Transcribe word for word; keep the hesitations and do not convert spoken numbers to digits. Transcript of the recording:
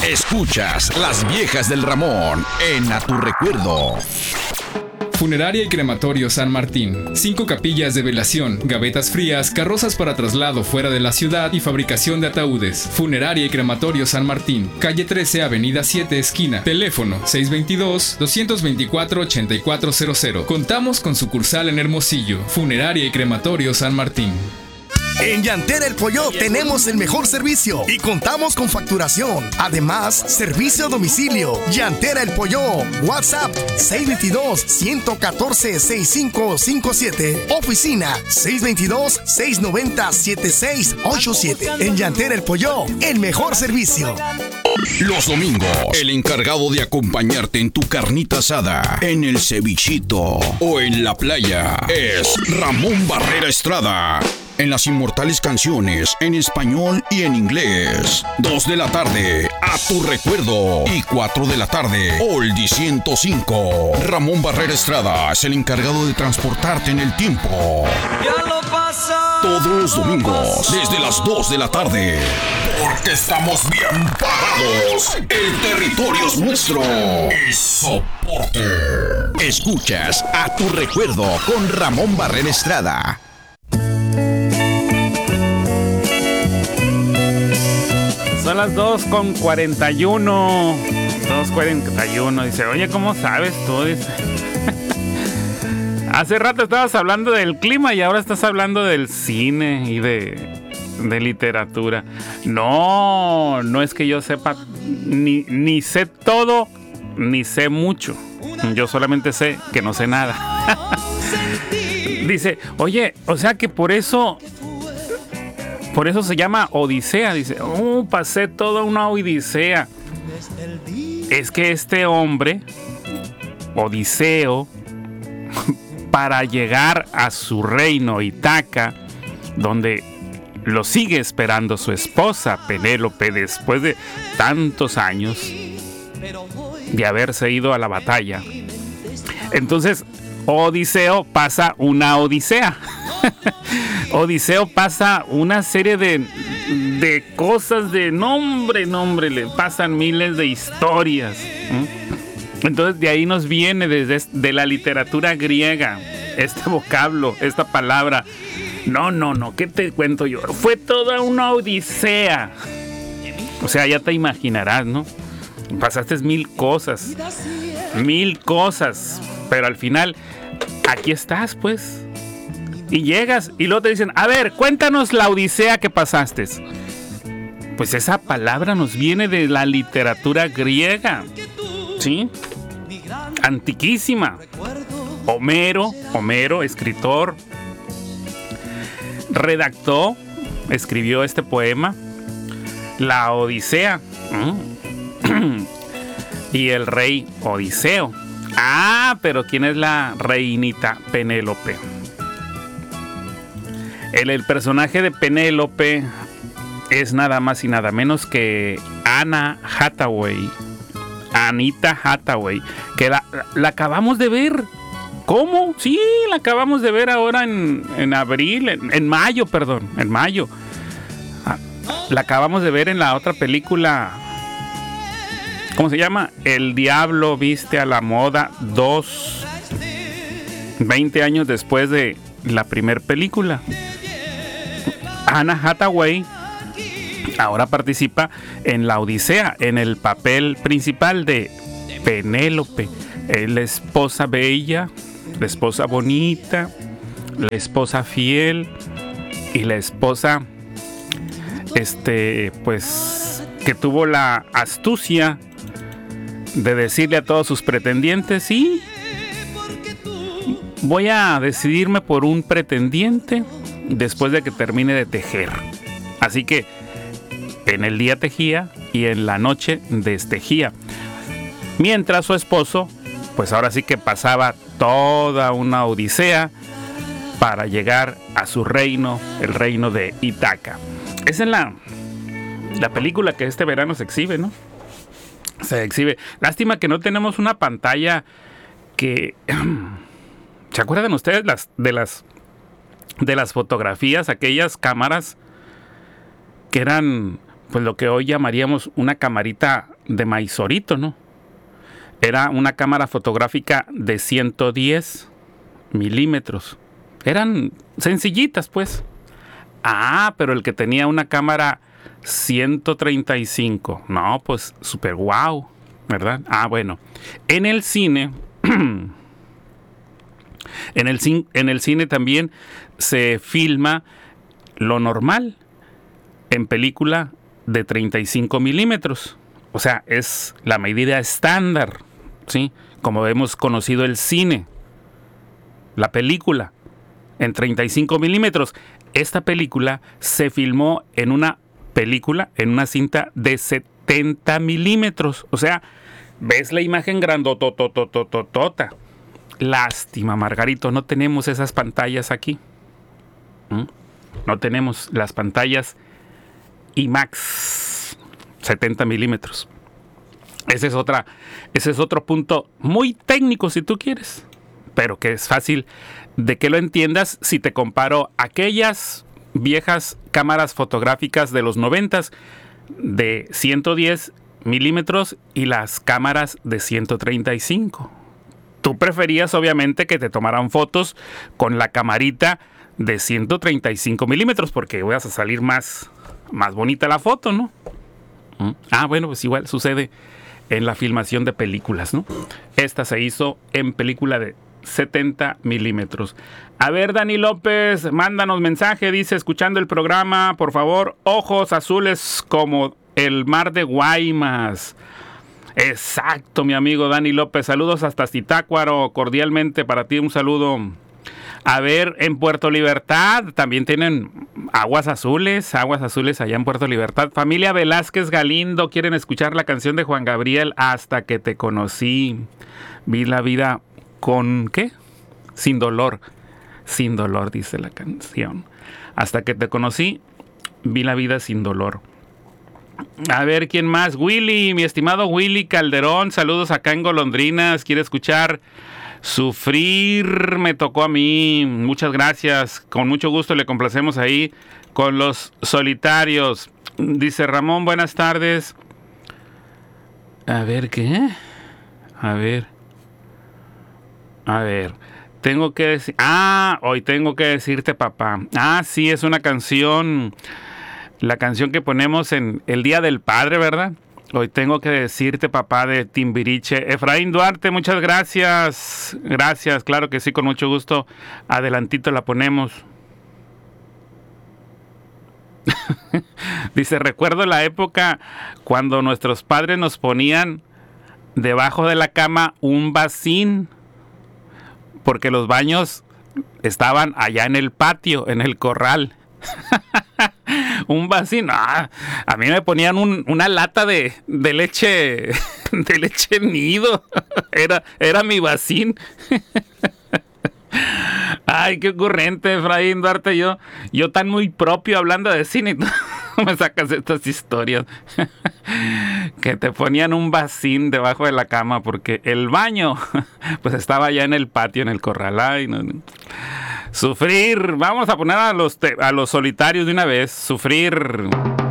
Escuchas Las Viejas del Ramón en A Tu Recuerdo. Funeraria y Crematorio San Martín. Cinco capillas de velación, gavetas frías, carrozas para traslado fuera de la ciudad y fabricación de ataúdes. Funeraria y Crematorio San Martín. Calle trece, Avenida siete, esquina. Teléfono seis dos dos, dos dos cuatro, ocho cuatro cero cero. Contamos con sucursal en Hermosillo. Funeraria y Crematorio San Martín. En Llantera El Pollo tenemos el mejor servicio y contamos con facturación. Además, servicio a domicilio. Llantera El Pollo. WhatsApp seis dos dos, uno uno cuatro, seis cinco cinco siete. Oficina seis dos dos, seis nueve cero, siete seis ocho siete. En Llantera El Pollo, el mejor servicio. Los domingos, el encargado de acompañarte en tu carnita asada, en el cevichito o en la playa es Ramón Barrera Estrada. En las inmortales canciones en español y en inglés. Dos de la tarde, A Tu Recuerdo. Y cuatro de la tarde, Oldie ciento cinco. Ramón Barrera Estrada es el encargado de transportarte en el tiempo. Ya lo pasa. Todos los domingos, desde las dos de la tarde. Porque estamos bien parados. El territorio es nuestro. Y soporte. Escuchas A Tu Recuerdo con Ramón Barrera Estrada. Son las dos con cuarenta y uno. dos cuarenta y uno. Dice, oye, ¿cómo sabes tú? Dice. Hace rato estabas hablando del clima y ahora estás hablando del cine y de, de literatura. No, no es que yo sepa, ni, ni sé todo, ni sé mucho. Yo solamente sé que no sé nada. Dice, oye, o sea que por eso... Por eso se llama Odisea. Dice, oh, pasé toda una odisea. Es que este hombre, Odiseo, para llegar a su reino Ítaca, donde lo sigue esperando su esposa Penélope después de tantos años de haberse ido a la batalla. Entonces, Odiseo pasa una odisea. Odiseo pasa una serie de, de cosas de nombre, nombre, le pasan miles de historias. ¿Mm? Entonces de ahí nos viene desde de la literatura griega este vocablo, esta palabra. No, no, no, ¿qué te cuento yo? Fue toda una odisea. O sea, ya te imaginarás, ¿no? Pasaste mil cosas, mil cosas, pero al final aquí estás, pues. Y llegas y luego te dicen, a ver, cuéntanos la odisea que pasaste. Pues esa palabra nos viene de la literatura griega, ¿sí? Antiquísima. Homero, Homero, escritor, redactó, escribió este poema, la Odisea. ¿Mm? Y el rey Odiseo. Ah, pero ¿quién es la reinita Penélope? El, el personaje de Penélope es nada más y nada menos que Anna Hathaway. Anita Hathaway, que la, la acabamos de ver. ¿Cómo? Sí, la acabamos de ver ahora en, en abril, en, en mayo, perdón, en mayo. Ah, la acabamos de ver en la otra película. ¿Cómo se llama? El Diablo Viste a la Moda dos. veinte años después de la primer película. Anna Hathaway ahora participa en la Odisea, en el papel principal de Penélope, la esposa bella, la esposa bonita, la esposa fiel y la esposa, este, pues, que tuvo la astucia de decirle a todos sus pretendientes, sí, voy a decidirme por un pretendiente después de que termine de tejer. Así que en el día tejía y en la noche destejía. Mientras su esposo, pues ahora sí que pasaba toda una odisea para llegar a su reino, el reino de Ítaca. Esa es la, la película que este verano se exhibe, ¿no? Se exhibe. Lástima que no tenemos una pantalla que... ¿Se acuerdan ustedes las, de las de las fotografías, aquellas cámaras que eran pues lo que hoy llamaríamos una camarita de maizorito, ¿no? Era una cámara fotográfica de ciento diez milímetros. Eran sencillitas, pues. Ah, pero el que tenía una cámara ciento treinta y cinco. No, pues súper guau, ¿verdad? Ah, bueno. En el cine, en el, cin- en el cine también se filma lo normal en película de treinta y cinco milímetros. O sea, es la medida estándar, ¿sí? Como hemos conocido el cine, la película en treinta y cinco milímetros. Esta película se filmó en una película, en una cinta de setenta milímetros. O sea, ves la imagen grandotototototota. Lástima, Margarito, no tenemos esas pantallas aquí. ¿Mm? No tenemos las pantallas IMAX setenta milímetros. Ese es otra, ese es otro punto muy técnico, si tú quieres, pero que es fácil de que lo entiendas si te comparo aquellas viejas cámaras fotográficas de los noventas de ciento diez milímetros y las cámaras de ciento treinta y cinco. Tú preferías, obviamente, que te tomaran fotos con la camarita de ciento treinta y cinco milímetros porque vas a salir más, más bonita la foto, ¿no? Ah, bueno, pues igual sucede en la filmación de películas, ¿no? Esta se hizo en película de setenta milímetros. A ver, Dani López, mándanos mensaje, dice, escuchando el programa, por favor, ojos azules como el mar de Guaymas. Exacto, mi amigo Dani López, saludos hasta Zitácuaro, cordialmente para ti un saludo. A ver, en Puerto Libertad también tienen aguas azules, aguas azules allá en Puerto Libertad. Familia Velázquez Galindo, quieren escuchar la canción de Juan Gabriel, Hasta que te conocí. Vi la vida con, ¿qué? Sin dolor. Sin dolor, dice la canción. Hasta que te conocí, vi la vida sin dolor. A ver, ¿quién más? Willy, mi estimado Willy Calderón, saludos acá en Golondrinas, quiere escuchar Sufrir, me tocó a mí, muchas gracias, con mucho gusto le complacemos ahí con Los Solitarios. Dice Ramón, buenas tardes. A ver, ¿qué? A ver. A ver, tengo que decir... Ah, hoy tengo que decirte, papá. Ah, sí, es una canción, la canción que ponemos en el Día del Padre, ¿verdad? Hoy tengo que decirte, papá, de Timbiriche. Efraín Duarte, muchas gracias. Gracias, claro que sí, con mucho gusto. Adelantito la ponemos. Dice, recuerdo la época cuando nuestros padres nos ponían debajo de la cama un bacín, porque los baños estaban allá en el patio, en el corral. Un vacín, ah, a mí me ponían un, una lata de, de leche, de leche nido. Era, era mi vacín. Ay, qué ocurrente, Efraín Duarte. Yo, yo tan muy propio hablando de cine. Me sacas estas historias. Que te ponían un vacín debajo de la cama porque el baño pues estaba allá en el patio, en el corral. Ay, no, no. Sufrir. Vamos a poner a los, te- a los solitarios de una vez. Sufrir.